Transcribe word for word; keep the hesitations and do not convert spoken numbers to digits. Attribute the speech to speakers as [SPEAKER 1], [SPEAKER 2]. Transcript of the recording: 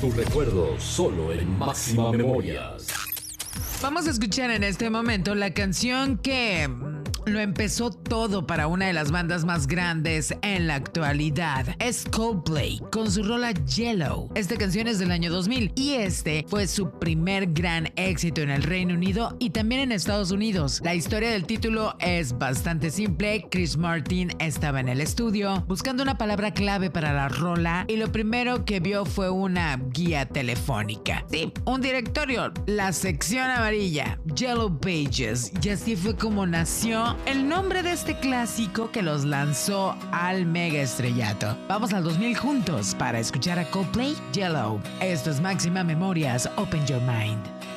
[SPEAKER 1] tus recuerdos solo en Máxima Memorias.
[SPEAKER 2] Vamos a escuchar en este momento la canción que lo empezó todo para una de las bandas más grandes en la actualidad. Es Coldplay con su rola Yellow. Esta canción es del año dos mil y este fue su primer gran éxito en el Reino Unido y también en Estados Unidos. La historia del título es bastante simple. Chris Martin estaba en el estudio buscando una palabra clave para la rola y lo primero que vio fue una guía telefónica. Sí, un directorio, la sección amarilla, Yellow Pages. Y así fue como nació el nombre de este clásico que los lanzó al mega estrellato. Vamos al dos mil juntos para escuchar a Coldplay Yellow. Esto es Máxima Memorias, Open Your Mind.